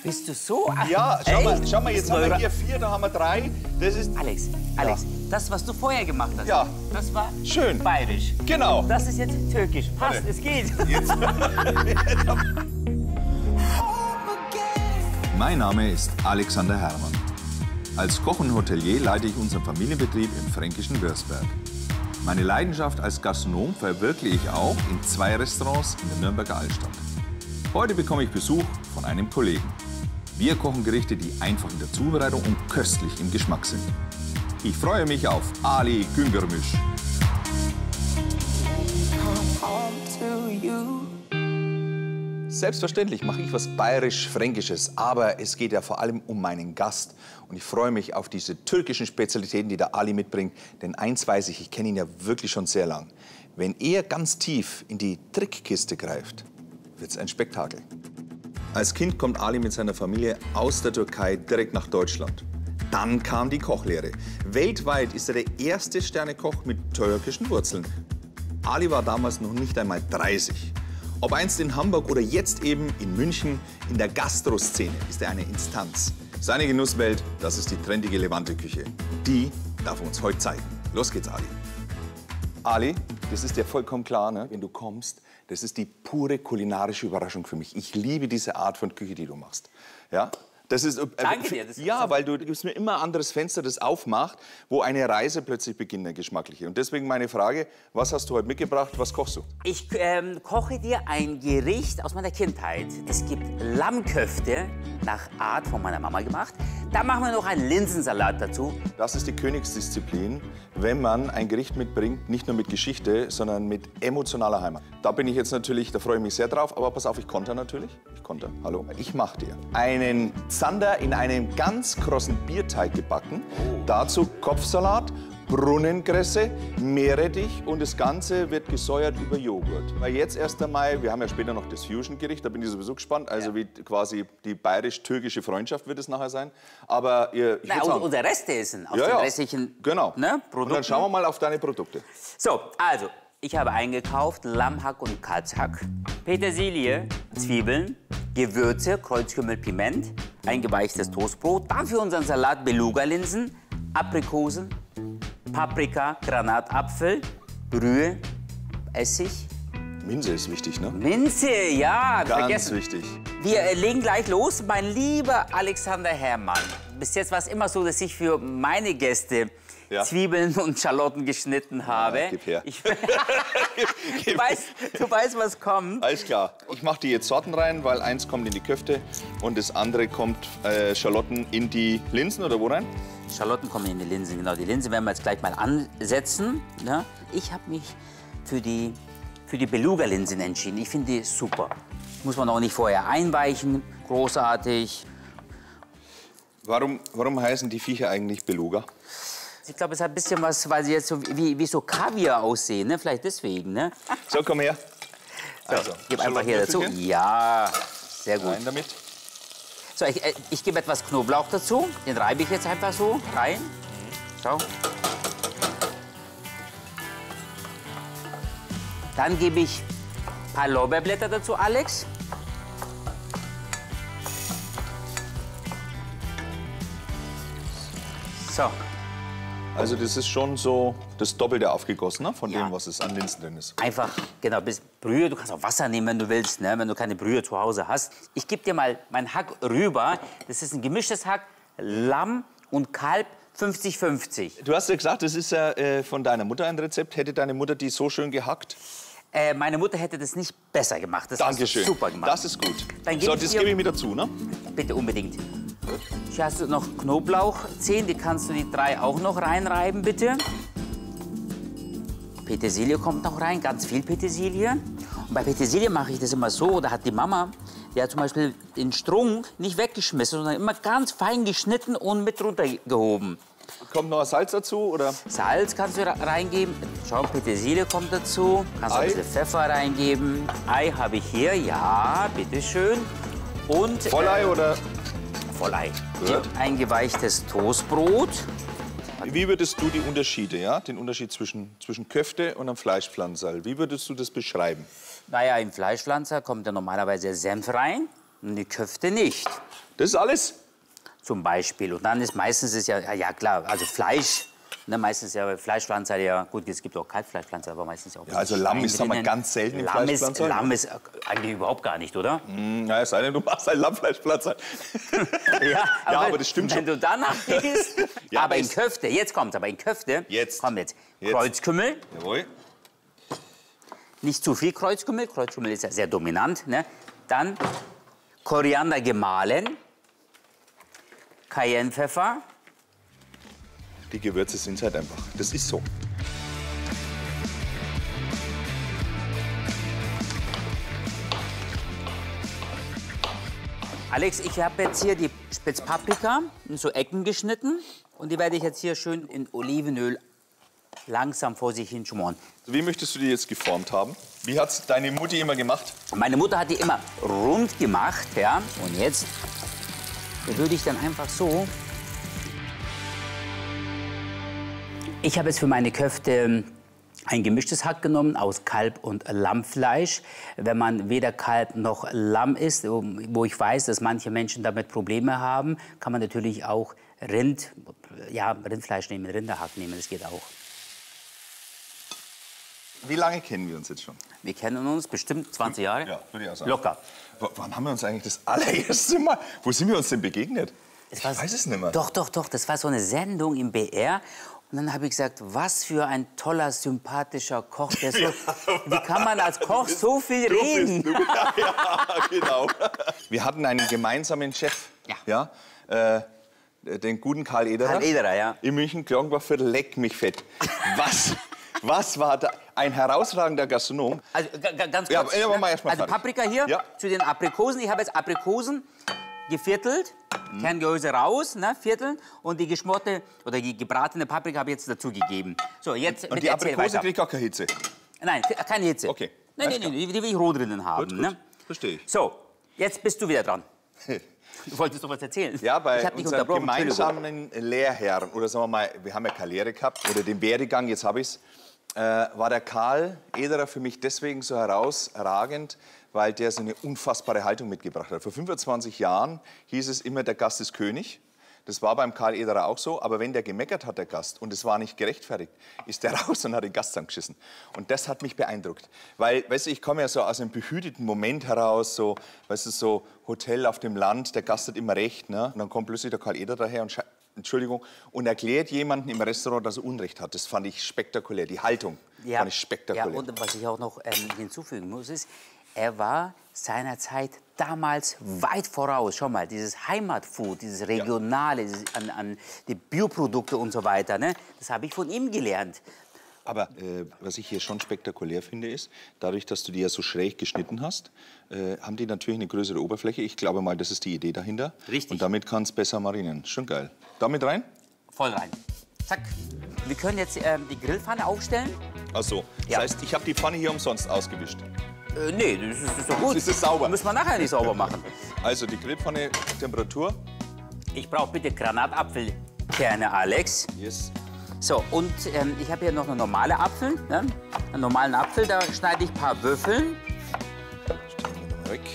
Bist du so? Ja, schau mal, jetzt haben wir hier 4, da haben wir 3. Das ist... Alex, das, was du vorher gemacht hast, ja. Das war schön bayerisch. Genau. Das ist jetzt türkisch. Passt, es geht. Jetzt. Mein Name ist Alexander Herrmann. Als Koch und Hotelier leite ich unseren Familienbetrieb im fränkischen Würzberg. Meine Leidenschaft als Gastronom verwirkliche ich auch in 2 Restaurants in der Nürnberger Altstadt. Heute bekomme ich Besuch von einem Kollegen. Wir kochen Gerichte, die einfach in der Zubereitung und köstlich im Geschmack sind. Ich freue mich auf Ali Güngörmüş. Selbstverständlich mache ich was bayerisch-fränkisches, aber es geht ja vor allem um meinen Gast. Und ich freue mich auf diese türkischen Spezialitäten, die der Ali mitbringt. Denn eins weiß ich kenne ihn ja wirklich schon sehr lang. Wenn er ganz tief in die Trickkiste greift, wird es ein Spektakel. Als Kind kommt Ali mit seiner Familie aus der Türkei direkt nach Deutschland. Dann kam die Kochlehre. Weltweit ist er der erste Sternekoch mit türkischen Wurzeln. Ali war damals noch nicht einmal 30. Ob einst in Hamburg oder jetzt eben in München, in der Gastroszene ist er eine Instanz. Seine Genusswelt, das ist die trendige Levante-Küche. Die darf er uns heute zeigen. Los geht's, Ali. Ali, das ist dir vollkommen klar, ne? Wenn du kommst, das ist die pure kulinarische Überraschung für mich. Ich liebe diese Art von Küche, die du machst. Ja? Das ist, Danke dir. Das ja, weil du gibst mir immer ein anderes Fenster, das aufmacht, wo eine Reise plötzlich beginnt, eine geschmackliche. Und deswegen meine Frage, was hast du heute mitgebracht, was kochst du? Ich koche dir ein Gericht aus meiner Kindheit. Es gibt Lammköfte, nach Art von meiner Mama gemacht. Da machen wir noch einen Linsensalat dazu. Das ist die Königsdisziplin, wenn man ein Gericht mitbringt, nicht nur mit Geschichte, sondern mit emotionaler Heimat. Da bin ich jetzt natürlich, da freue ich mich sehr drauf, aber pass auf, ich konter natürlich. Ich konter, hallo. Ich mache dir einen Zander in einem ganz krossen Bierteig gebacken. Dazu Kopfsalat, Brunnenkresse, Meerrettich und das Ganze wird gesäuert über Joghurt. Weil jetzt erst einmal, wir haben ja später noch das Fusion-Gericht, da bin ich sowieso gespannt, also wie quasi die bayerisch-türkische Freundschaft wird es nachher sein. Aber ich Na, würde sagen, unser Restessen aus den restlichen genau. Produkten. Und dann schauen wir mal auf deine Produkte. So, also, ich habe eingekauft Lammhack und Kalbshack, Petersilie, Zwiebeln, Gewürze, Kreuzkümmel, Piment, eingeweichtes Toastbrot, dann für unseren Salat Beluga-Linsen, Aprikosen, Paprika, Granatapfel, Brühe, Essig. Minze ist wichtig, ne? Minze, ja, Ganz vergessen. wichtig. Wir legen gleich los. Mein lieber Alexander Herrmann, bis jetzt war es immer so, dass ich für meine Gäste Zwiebeln und Schalotten geschnitten habe. Ja, gib her. Du weißt, was kommt. Alles klar. Ich mache die jetzt Sorten rein, weil eins kommt in die Köfte und das andere kommt Schalotten in die Linsen oder wo rein? Schalotten kommen in die Linsen, genau. Die Linsen werden wir jetzt gleich mal ansetzen. Ne? Ich habe mich für die Beluga-Linsen entschieden. Ich finde die super. Muss man auch nicht vorher einweichen. Großartig. Warum heißen die Viecher eigentlich Beluga? Ich glaube, es hat ein bisschen was, weil sie jetzt so wie so Kaviar aussehen. Ne? Vielleicht deswegen. Ne? So, komm her. So, also, gib einfach hier dazu. Ja, sehr gut. Rein damit. So, ich gebe etwas Knoblauch dazu. Den reibe ich jetzt einfach so rein. Schau. Dann gebe ich ein paar Lorbeerblätter dazu, Alex. So. Also das ist schon so das Doppelte aufgegossen, ne? Von dem, was es an Linsen drin ist. Einfach, genau, bis Brühe. Du kannst auch Wasser nehmen, wenn du willst, ne? Wenn du keine Brühe zu Hause hast. Ich gebe dir mal mein Hack rüber. Das ist ein gemischtes Hack, Lamm und Kalb, 50-50. Du hast ja gesagt, das ist ja von deiner Mutter ein Rezept. Hätte deine Mutter die so schön gehackt? Meine Mutter hätte das nicht besser gemacht. Das Dankeschön. Hast du super gemacht. Das ist gut. Dann So, das gebe ich mir dazu, ne? Bitte unbedingt. Hier hast du noch Knoblauchzehen, die kannst du die 3 auch noch reinreiben, bitte. Petersilie kommt noch rein, ganz viel Petersilie. Und bei Petersilie mache ich das immer so, da hat die Mama, die hat zum Beispiel den Strunk nicht weggeschmissen, sondern immer ganz fein geschnitten und mit runtergehoben. Kommt noch Salz dazu, oder? Salz kannst du reingeben. Schau, Petersilie kommt dazu. Kannst auch ein bisschen Pfeffer reingeben. Ei habe ich hier, ja, bitteschön. Und Vollei oder? Vollei. Gut. Eingeweichtes Toastbrot. Wie würdest du die Unterschiede, ja? Den Unterschied zwischen Köfte und einem Fleischpflanzerl, wie würdest du das beschreiben? Naja, im Fleischpflanzer kommt ja normalerweise Senf rein und die Köfte nicht. Das ist alles? Zum Beispiel. Und dann ist meistens ja klar, also Fleisch. Ne, meistens ja Fleischpflanze, ja gut, es gibt auch Kalbfleischpflanze, aber meistens auch. Ja, also Lamm ist mal ganz selten im Fleischpflanze. Lamm ist eigentlich überhaupt gar nicht, oder? Na, es sei denn, du machst ein Lammfleischpflanze. Ja, aber das stimmt schon. Wenn du danach gehst, Ja, aber in Köfte, jetzt kommt's, aber in Köfte, kommt jetzt Kreuzkümmel. Jawohl. Nicht zu viel Kreuzkümmel, Kreuzkümmel ist ja sehr dominant. Ne? Dann Koriander gemahlen, Cayennepfeffer. Die Gewürze sind halt einfach. Das ist so. Alex, ich habe jetzt hier die Spitzpaprika in so Ecken geschnitten. Und die werde ich jetzt hier schön in Olivenöl langsam vor sich hin schmoren. Wie möchtest du die jetzt geformt haben? Wie hat es deine Mutti immer gemacht? Meine Mutter hat die immer rund gemacht. Ja? Und jetzt würde ich dann einfach so. Ich habe jetzt für meine Köfte ein gemischtes Hack genommen aus Kalb- und Lammfleisch. Wenn man weder Kalb noch Lamm isst, wo ich weiß, dass manche Menschen damit Probleme haben, kann man natürlich auch Rindfleisch nehmen, Rinderhack nehmen, das geht auch. Wie lange kennen wir uns jetzt schon? Wir kennen uns bestimmt 20 Jahre. Ja, würde ich auch sagen. Locker. Wann haben wir uns eigentlich das allererste Mal... Wo sind wir uns denn begegnet? Ich weiß es nicht mehr. Doch. Das war so eine Sendung im BR. Und dann habe ich gesagt, was für ein toller, sympathischer Koch. Der so, wie kann man als Koch so viel reden? Ja, genau. Wir hatten einen gemeinsamen Chef. Ja. Den guten Karl Ederer. Karl Ederer, ja. In München, Glockenbachviertel, leck mich fett. Was war da? Ein herausragender Gastronom. Also ganz kurz. Ja, mal erst mal also Paprika hier zu den Aprikosen. Ich habe jetzt Aprikosen geviertelt, Kerngehäuse raus, ne, vierteln. Und die geschmorte oder die gebratene Paprika habe ich jetzt dazugegeben. So, jetzt und die Aprikose kriegt gar keine Hitze? Nein, keine Hitze. Okay. Nein, die will ich roh drinnen haben. Gut. Ne? Verstehe ich. So, jetzt bist du wieder dran. Du wolltest doch was erzählen. Ja, bei ich hab dich unserem unterbrochen. gemeinsamen Lehrherrn, oder sagen wir mal, wir haben ja keine Lehre gehabt, oder den Werdegang, jetzt habe ich es, war der Karl Ederer für mich deswegen so herausragend, weil der so eine unfassbare Haltung mitgebracht hat. Vor 25 Jahren hieß es immer, der Gast ist König. Das war beim Karl Ederer auch so, aber wenn der gemeckert hat, der Gast, und es war nicht gerechtfertigt, ist der raus und hat den Gast angeschissen. Und das hat mich beeindruckt. Weil, weißt du, ich komme ja so aus einem behüteten Moment heraus, so, weißt du, so Hotel auf dem Land, der Gast hat immer recht, ne? Und dann kommt plötzlich der Karl Ederer daher und erklärt jemandem im Restaurant, dass er Unrecht hat. Das fand ich spektakulär, die Haltung fand ich spektakulär. Ja, und was ich auch noch hinzufügen muss, ist, er war seiner Zeit damals weit voraus. Schau mal, dieses Heimatfood, dieses Regionale, an die Bioprodukte und so weiter, ne? Das habe ich von ihm gelernt. Aber was ich hier schon spektakulär finde, ist, dadurch, dass du die ja so schräg geschnitten hast, haben die natürlich eine größere Oberfläche. Ich glaube mal, das ist die Idee dahinter. Richtig. Und damit kann es besser marinieren. Schon geil. Damit rein? Voll rein. Zack. Wir können jetzt die Grillpfanne aufstellen. Ach so. Das heißt, ich habe die Pfanne hier umsonst ausgewischt. Nee, das ist doch gut. Das ist sauber. Müssen wir nachher nicht sauber machen. Also die Grillpfanne, Temperatur. Ich brauche bitte Granatapfelkerne, Alex. Yes. So, und ich habe hier noch eine normale Apfel. Ne? Einen normalen Apfel, da schneide ich ein paar Würfeln. Stellen wir nochmal weg.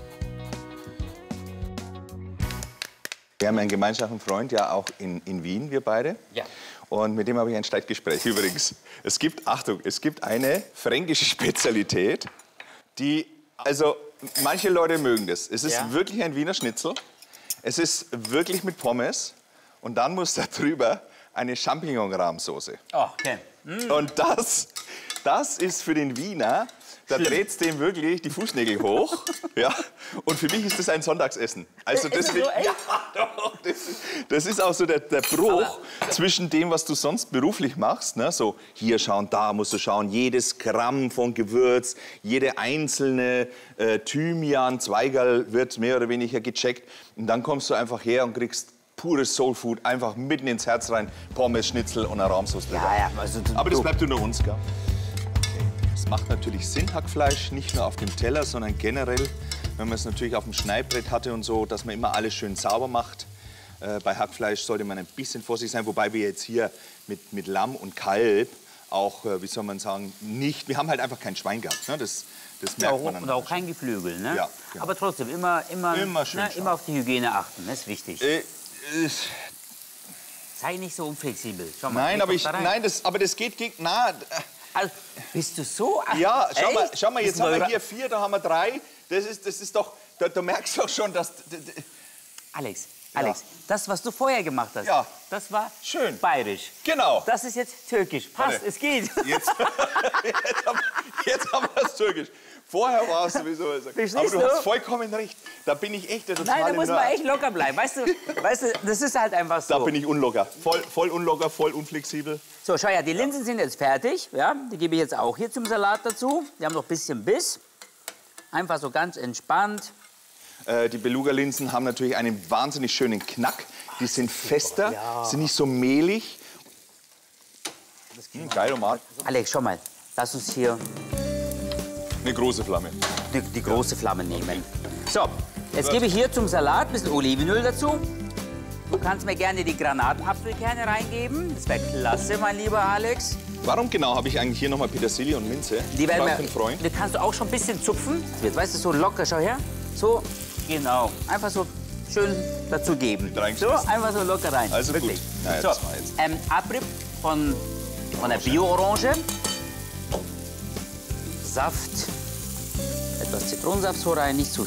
Wir haben einen gemeinsamen Freund, ja auch in Wien, wir beide. Ja. Und mit dem habe ich ein Streitgespräch übrigens. Es gibt, Achtung, es gibt eine fränkische Spezialität, die, also manche Leute mögen das. Es ist wirklich ein Wiener Schnitzel. Es ist wirklich mit Pommes. Und dann muss da drüber eine Champignon-Rahmsoße. Oh, okay. Und das ist für den Wiener, da dreht's dem wirklich die Fußnägel hoch. Ja. Und für mich ist das ein Sonntagsessen. Also deswegen, das ist auch so der Bruch zwischen dem, was du sonst beruflich machst. Ne? So hier schauen, da musst du schauen, jedes Gramm von Gewürz, jede einzelne Thymian, Zweigerl wird mehr oder weniger gecheckt. Und dann kommst du einfach her und kriegst pures Soulfood, einfach mitten ins Herz rein, Pommes, Schnitzel und eine Rahmsoße. Ja, also aber das bleibt unter uns, gell? Es macht natürlich Sinn, Hackfleisch, nicht nur auf dem Teller, sondern generell, wenn man es natürlich auf dem Schneidbrett hatte und so, dass man immer alles schön sauber macht. Bei Hackfleisch sollte man ein bisschen vorsichtig sein, wobei wir jetzt hier mit Lamm und Kalb auch, wie soll man sagen, nicht. Wir haben halt einfach kein Schwein gehabt. Ne? Das merkt man dann. Und auch kein Geflügel, ne? Ja, genau. Aber trotzdem, immer schön scharf. immer auf die Hygiene achten, das ist wichtig. Sei nicht so unflexibel. Schau mal, Nein, leg aber, doch da rein. das geht gegen. Na, Also, bist du so? Ach, ja, echt? schau mal, jetzt Müssen haben wir wir hier 4, da haben wir 3. Das ist doch, du merkst doch schon, dass. Alex, das, was du vorher gemacht hast, Ja. das war Schön. bayerisch. Genau. Das ist jetzt türkisch. Passt, Warte. es geht. Jetzt haben wir es türkisch. Vorher war es sowieso. Aber Verstehst du du? hast vollkommen recht. Da bin ich echt der totale Nein, da muss man Nerd. echt locker bleiben. Weißt du, das ist halt einfach so. Da bin ich unlocker. Voll unlocker, voll unflexibel. So, schau her, die Linsen sind jetzt fertig. Ja? Die gebe ich jetzt auch hier zum Salat dazu. Die haben noch ein bisschen Biss. Einfach so ganz entspannt. Die Beluga-Linsen haben natürlich einen wahnsinnig schönen Knack. Die sind fester, sind nicht so mehlig. Geil, Omar. Alex, schau mal. Lass uns hier Eine große Flamme. die große Flamme nehmen. So, jetzt gebe ich hier zum Salat ein bisschen Olivenöl dazu. Du kannst mir gerne die Granatenapfelkerne reingeben. Das wäre klasse, mein lieber Alex. Warum genau habe ich eigentlich hier nochmal Petersilie und Minze? Die werden Fragt ein Freund. die kannst du auch schon ein bisschen zupfen. Jetzt, weißt du, so locker, schau her. So, genau. Einfach so schön dazu geben. So, reingeschmissen. einfach so locker rein. Also Wirklich. gut. Ja, So, das war jetzt. Abrieb von der Bio-Orange. Saft. Etwas Zitronensaft so rein, nicht zu